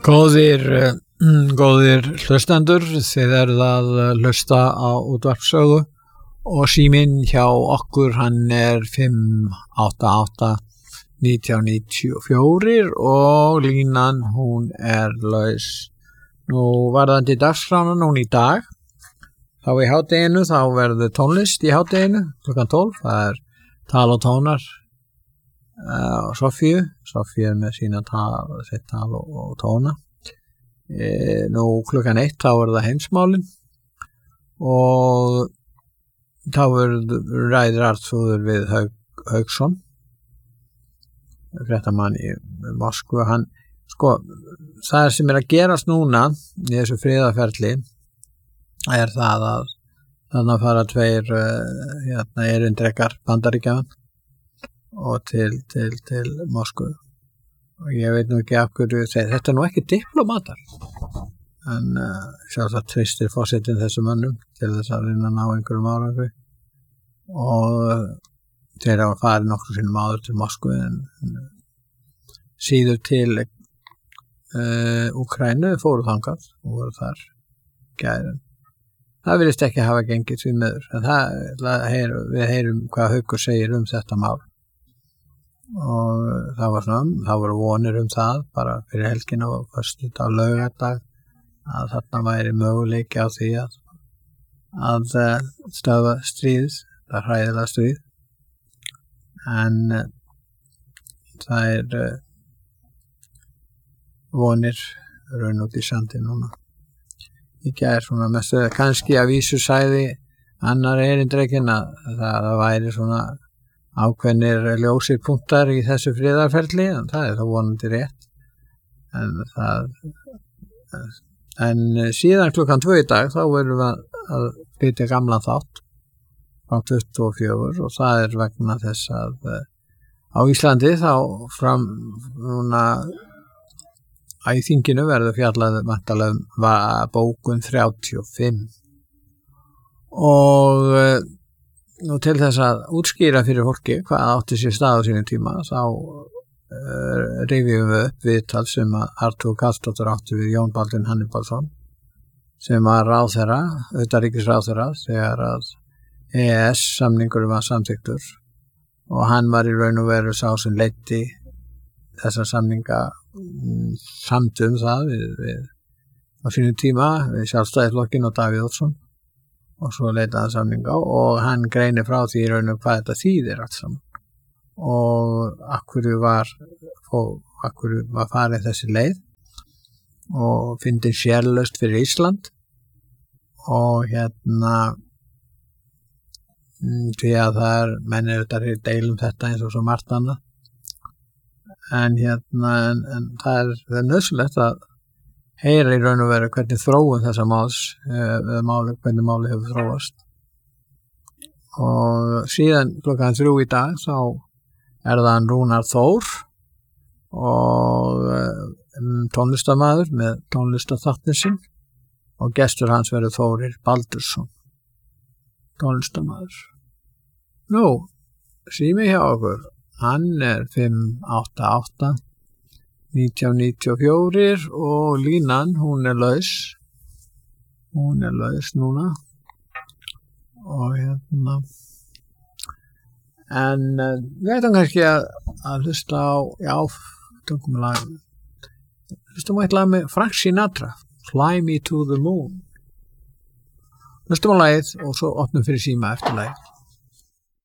Góðir hlustendur, þið eruð að hlusta á útvarpssögu og síminn hjá okkur hann er 588-1994 og línan hún er laus. Nú varðandi dagskrána núna í dag, þá í hádeginu þá verður tónlist í hádeginu klukkan 12, það er tal og tónar Sofíu með sína sitt tal og tóna. Nú klukkan 1 þá er það heimsmálin og þá ræðir Arnþrúður við Hauksson, fréttamann í Moskvu. Það sem er að gerast núna í þessu friðarferli er það að þarna fara tveir erindrekar Bandaríkjanna og til Moskvu. Og ég veit nú ekki af hverju þetta nú ekki diplomatar, en sjálfsagt treystir forsetinn þessum mönnum til þess að reyna að ná einhverjum árangri og þeir hafa farið nokkrum sinnum áður til Moskvu en síður til Úkraínu fóru þangað og voru þar gærin. Það virðist ekki hafa gengið því miður, en við heyrum hvað Haukur segir þetta mál. Og það voru vonir það bara fyrir helgina og föstudag og laugardag að þarna væri möguleiki á því að stöðva stríð, það hræðilega stríð, en það vonir raun út í sandi núna. Í gær svona mestu, kannski að vísu sagði annar erindrekinn að það væri svona ákveðnir ljósir punktar í þessu friðarferli, en það er þá vonandi rétt. En síðan klukkan 2 í dag þá verðum við að flytja gamlan þátt frá 24 og það er vegna þess að á Íslandi þá fram núna í þinginu verður fjallað væntanlega bókun 35 og til þess að útskýra fyrir fólki hvað átti sér stað á sínum tíma þá rifjum við upp viðtal sem Arnþrúður Karlsdóttir átti við Jón Baldvin Hannibalsson sem var ráðherra, utanríkisráðherra þegar að EES-samningurinn var samþykktur og hann var í raun og veru sá sem leiddi þessa samninga það við á sínum tíma við Sjálfstæðisflokkinn og Davíð Oddsson og svo leitaði hann samninga og hann greinir frá því í raun og hvað þetta þýðir allt saman og akkur var farið þessi leið og fyndin sérlaust fyrir Ísland og því að menn auðvitað deilum þetta eins og svo margt annað en það er nauðsynlegt að heyra í raun og veru hvernig þróun þessa hvernig máli hefur þróast. Og síðan klukkan 3 í dag þá er það Rúnar Þór og tónlistarmaður með tónlistarþáttinn sinn og gestur hans verður Þórir Baldursson, tónlistarmaður. Nú, sími hjá okkur, hann er 588-1994 og línan, hún er laus núna og en við ætlum kannski að hlusta á hlustum á eitt lag með Frank Sinatra, Fly Me to the Moon. Hlustum á lagið og svo opnum fyrir síma eftir lagið.